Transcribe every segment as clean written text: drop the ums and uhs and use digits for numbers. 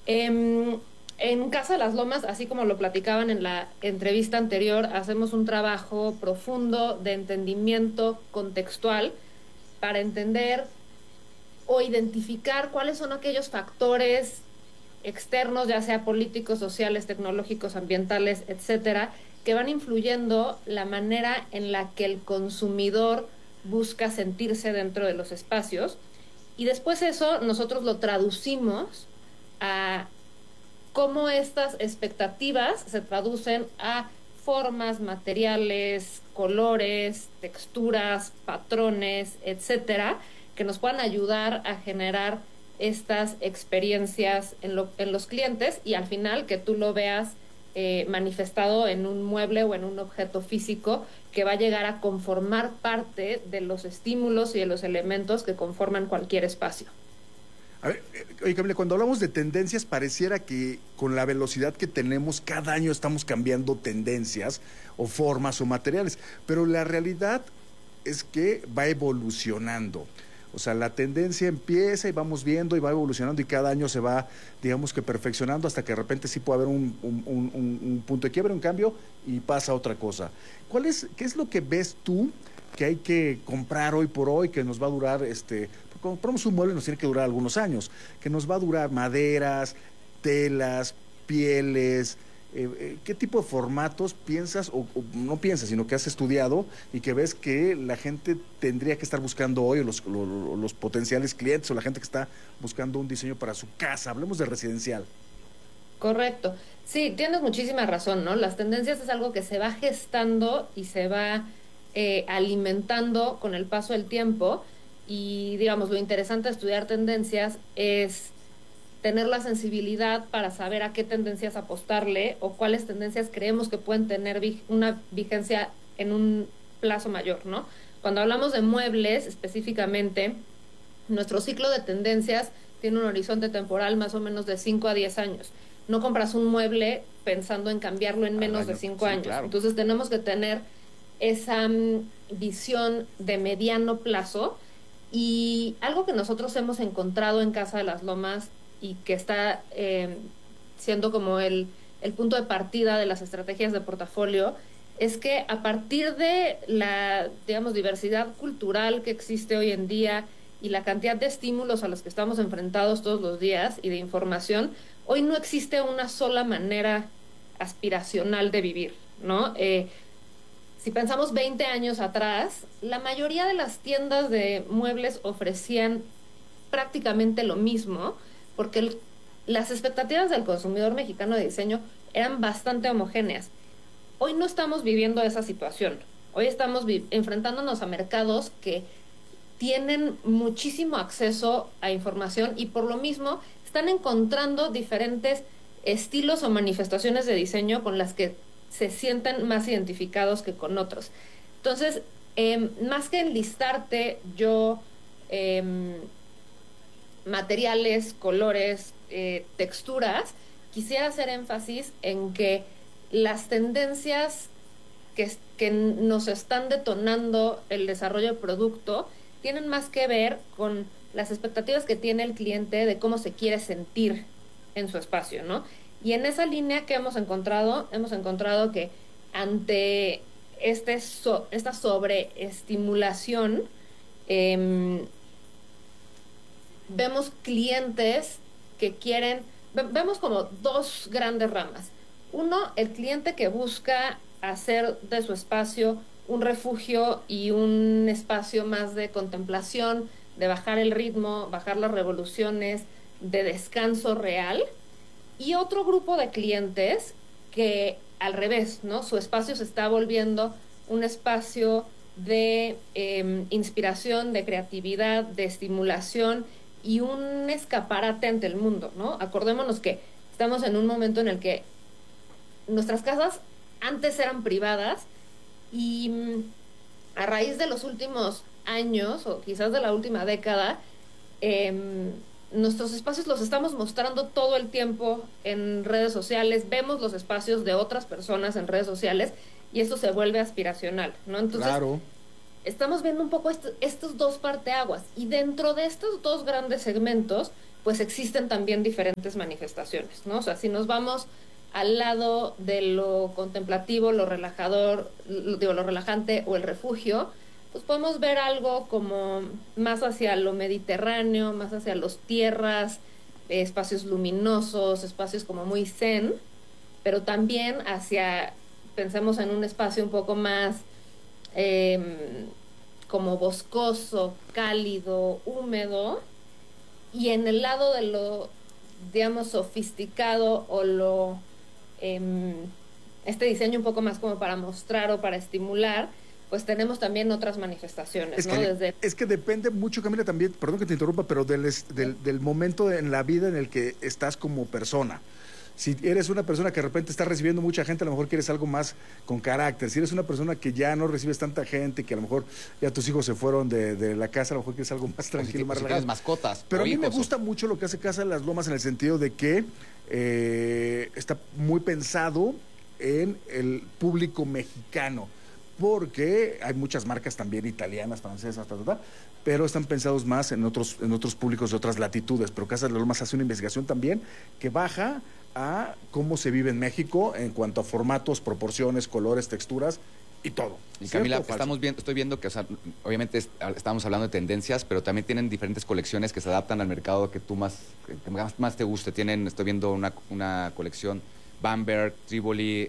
En Casa de las Lomas, así como lo platicaban en la entrevista anterior, hacemos un trabajo profundo de entendimiento contextual para entender o identificar cuáles son aquellos factores externos, ya sea políticos, sociales, tecnológicos, ambientales, etcétera, que van influyendo la manera en la que el consumidor busca sentirse dentro de los espacios. Y después eso nosotros lo traducimos a cómo estas expectativas se traducen a formas, materiales, colores, texturas, patrones, etcétera, que nos puedan ayudar a generar estas experiencias en los clientes y al final que tú lo veas manifestado en un mueble o en un objeto físico que va a llegar a conformar parte de los estímulos y de los elementos que conforman cualquier espacio. A ver, oye, Camila, cuando hablamos de tendencias, pareciera que con la velocidad que tenemos, cada año estamos cambiando tendencias o formas o materiales, pero la realidad es que va evolucionando. O sea, la tendencia empieza y vamos viendo y va evolucionando y cada año se va, digamos que perfeccionando hasta que de repente sí puede haber un punto de quiebre, un cambio y pasa otra cosa. ¿Qué es lo que ves tú que hay que comprar hoy por hoy, que nos va a durar, compramos un mueble nos tiene que durar algunos años, que nos va a durar maderas, telas, pieles? ¿Qué tipo de formatos piensas o no piensas, sino que has estudiado y que ves que la gente tendría que estar buscando hoy, o los potenciales clientes o la gente que está buscando un diseño para su casa? Hablemos de residencial. Correcto. Sí, tienes muchísima razón, ¿no? Las tendencias es algo que se va gestando y se va alimentando con el paso del tiempo y, digamos, lo interesante de estudiar tendencias es tener la sensibilidad para saber a qué tendencias apostarle o cuáles tendencias creemos que pueden tener una vigencia en un plazo mayor, ¿no? Cuando hablamos de muebles específicamente, nuestro ciclo de tendencias tiene un horizonte temporal más o menos de 5 a 10 años. No compras un mueble pensando en cambiarlo en menos de 5 años. Claro. Entonces tenemos que tener esa visión de mediano plazo y algo que nosotros hemos encontrado en Casa de las Lomas y que está siendo como el punto de partida de las estrategias de portafolio, es que a partir de la, digamos, diversidad cultural que existe hoy en día y la cantidad de estímulos a los que estamos enfrentados todos los días y de información, hoy no existe una sola manera aspiracional de vivir, ¿no? Si pensamos 20 años atrás, la mayoría de las tiendas de muebles ofrecían prácticamente lo mismo, porque las expectativas del consumidor mexicano de diseño eran bastante homogéneas. Hoy no estamos viviendo esa situación. Hoy estamos enfrentándonos a mercados que tienen muchísimo acceso a información y por lo mismo están encontrando diferentes estilos o manifestaciones de diseño con las que se sienten más identificados que con otros. Entonces, más que enlistarte yo materiales, colores, texturas, quisiera hacer énfasis en que las tendencias que nos están detonando el desarrollo del producto tienen más que ver con las expectativas que tiene el cliente de cómo se quiere sentir en su espacio, ¿no? Y en esa línea que hemos encontrado que ante esta sobreestimulación, vemos clientes que vemos como dos grandes ramas. Uno, el cliente que busca hacer de su espacio un refugio y un espacio más de contemplación, de bajar el ritmo, bajar las revoluciones, de descanso real. Y otro grupo de clientes que al revés, ¿no? Su espacio se está volviendo un espacio de inspiración, de creatividad, de estimulación y un escaparate ante el mundo, ¿no? Acordémonos que estamos en un momento en el que nuestras casas antes eran privadas y a raíz de los últimos años o quizás de la última década, nuestros espacios los estamos mostrando todo el tiempo en redes sociales, vemos los espacios de otras personas en redes sociales y esto se vuelve aspiracional, ¿no? Entonces, Claro. estamos viendo un poco estos dos parteaguas. Y dentro de estos dos grandes segmentos, pues existen también diferentes manifestaciones, ¿no? O sea, si nos vamos al lado de lo contemplativo, lo relajador, lo relajante o el refugio, pues podemos ver algo como más hacia lo mediterráneo, más hacia los tierras, espacios luminosos, espacios como muy zen, pero también hacia, pensemos en un espacio un poco más como boscoso, cálido, húmedo, y en el lado de lo, digamos, sofisticado o lo este diseño un poco más como para mostrar o para estimular, pues tenemos también otras manifestaciones, es ¿no? Es que depende mucho, Camila, también, perdón que te interrumpa, pero del momento en la vida en el que estás como persona. Si eres una persona que de repente está recibiendo mucha gente, a lo mejor quieres algo más con carácter. Si eres una persona que ya no recibes tanta gente, que a lo mejor ya tus hijos se fueron de la casa, a lo mejor quieres algo más tranquilo, más relajado. Tienes mascotas. Pero a mí me gusta mucho lo que hace Casa de las Lomas en el sentido de que está muy pensado en el público mexicano, porque hay muchas marcas también italianas, francesas, pero están pensados más en otros públicos de otras latitudes. Pero Casa de las Lomas hace una investigación también que baja a cómo se vive en México en cuanto a formatos, proporciones, colores, texturas y todo. Y Camila, estoy viendo que, o sea, obviamente estamos hablando de tendencias, pero también tienen diferentes colecciones que se adaptan al mercado que tú más te guste. Estoy viendo una colección Bamberg, Tivoli,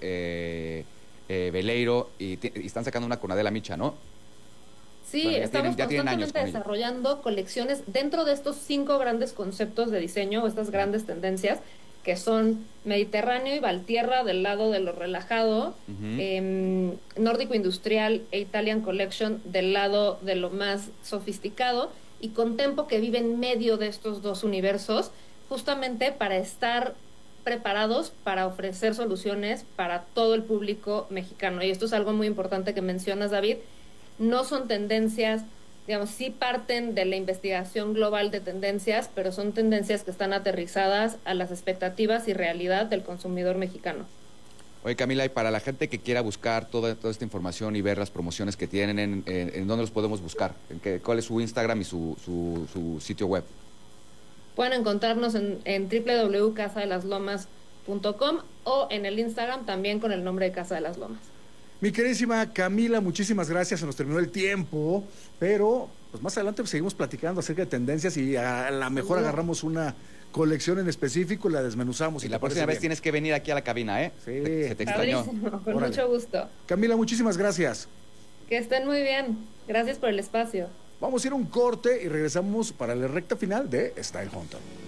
Veleiro, y están sacando una con Adela Micha, ¿no? Sí, bueno, estamos constantemente desarrollando colecciones dentro de estos 5 grandes conceptos de diseño, o estas grandes tendencias, que son Mediterráneo y Valtierra del lado de lo relajado, Nórdico Industrial e Italian Collection del lado de lo más sofisticado, y Contempo, que vive en medio de estos dos universos, justamente para estar preparados para ofrecer soluciones para todo el público mexicano. Y esto es algo muy importante que mencionas, David. No son tendencias, digamos, sí parten de la investigación global de tendencias, pero son tendencias que están aterrizadas a las expectativas y realidad del consumidor mexicano. Oye, Camila, y para la gente que quiera buscar toda esta información y ver las promociones que tienen, ¿en dónde los podemos buscar? ¿Cuál es su Instagram y su sitio web? Pueden encontrarnos en www.casadelaslomas.com o en el Instagram también con el nombre de Casa de las Lomas. Mi queridísima Camila, muchísimas gracias, se nos terminó el tiempo, pero pues más adelante seguimos platicando acerca de tendencias y a la mejor agarramos una colección en específico y la desmenuzamos. Y la próxima vez tienes que venir aquí a la cabina, ¿eh? Sí. Se te extrañó. Con mucho gusto. Camila, muchísimas gracias. Que estén muy bien. Gracias por el espacio. Vamos a ir a un corte y regresamos para la recta final de Style Hunter.